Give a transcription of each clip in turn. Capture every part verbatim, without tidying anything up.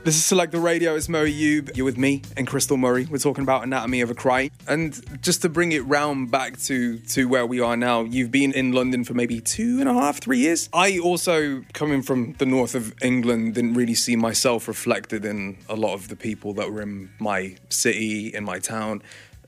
This is Select the Radio, it's Murray Youb. You're with me and Crystal Murray. We're talking about Anatomy of a Cry. And just to bring it round back to, to where we are now, you've been in London for maybe two and a half, three years. I also, coming from the north of England, didn't really see myself reflected in a lot of the people that were in my city, in my town.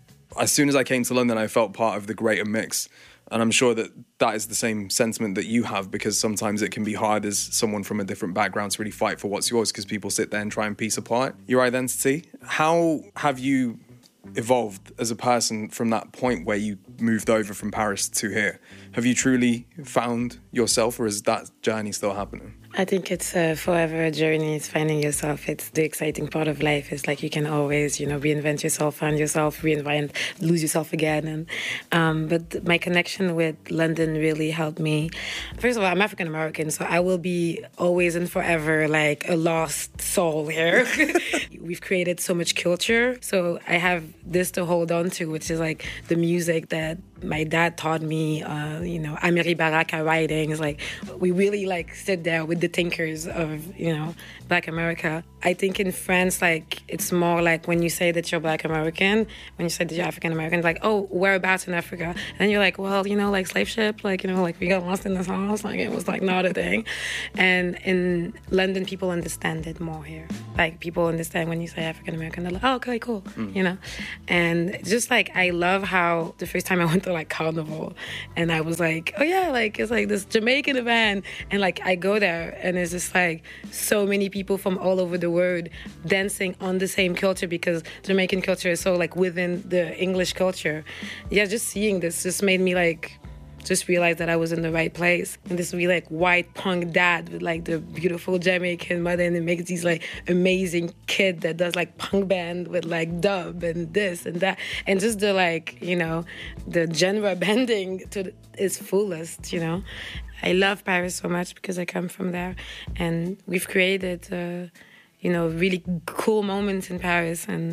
As soon as I came to London, I felt part of the greater mix. And I'm sure that that is the same sentiment that you have, because sometimes it can be hard as someone from a different background to really fight for what's yours, because people sit there and try and piece apart your identity. How have you evolved as a person from that point where you moved over from Paris to here? Have you truly found yourself, or is that journey still happening? I think it's uh, forever a journey. It's finding yourself. It's the exciting part of life. It's like you can always, you know, reinvent yourself, find yourself, reinvent, lose yourself again. And um, but my connection with London really helped me. First of all, I'm African American, so I will be always and forever like a lost soul here. We've created so much culture, so I have this to hold on to, which is like the music that my dad taught me. Uh, you know, Amiri Baraka writings. Like we really like sit there with the thinkers of, you know, Black America. I think in France, like, it's more like when you say that you're Black American, when you say that you're African American, like, oh, whereabouts in Africa? And then you're like, well, you know, like slave ship, like, you know, like we got lost in this house. Like, it was like not a thing. And in London, people understand it more here. Like, people understand when you say African American, they're like, oh, okay, cool, mm. you know? And just like, I love how the first time I went to like Carnival and I was like, oh yeah, like, it's like this Jamaican event. And like, I go there and it's just like so many people from all over the world dancing on the same culture, because Jamaican culture is so like within the English culture. Yeah, just seeing this just made me like just realize that I was in the right place. And this really like white punk dad with like the beautiful Jamaican mother, and it makes these like amazing kid that does like punk band with like dub and this and that, and just the like, you know, the genre bending to the, its fullest, you know. I love Paris so much because I come from there, and we've created uh, you know, really cool moments in Paris, and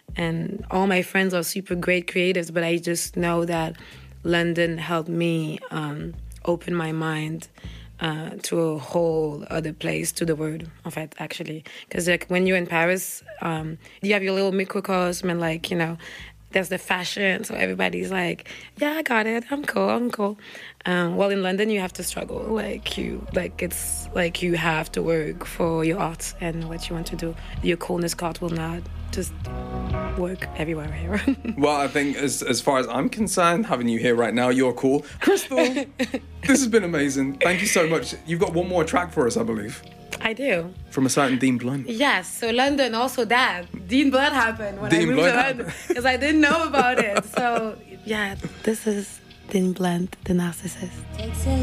and all my friends are super great creatives, but I just know that London helped me um, open my mind uh, to a whole other place, to the world, en fait, actually. Because like when you're in Paris, um, you have your little microcosm, and like, you know, there's the fashion, so everybody's like, yeah, I got it, I'm cool, I'm cool. Um, while in London, you have to struggle. Like you, like it's like you have to work for your art and what you want to do. Your coolness card will not just work everywhere here. Well, I think as as far as I'm concerned, having you here right now, you're cool. Crystal, this has been amazing. Thank you so much. You've got one more track for us, I believe. I do. From a certain Dean Blunt. Yes, so London, also that. Dean Blunt happened when Dean I moved Blunt to London, because I didn't know about it. So, yeah, this is Dean Blunt, the narcissist.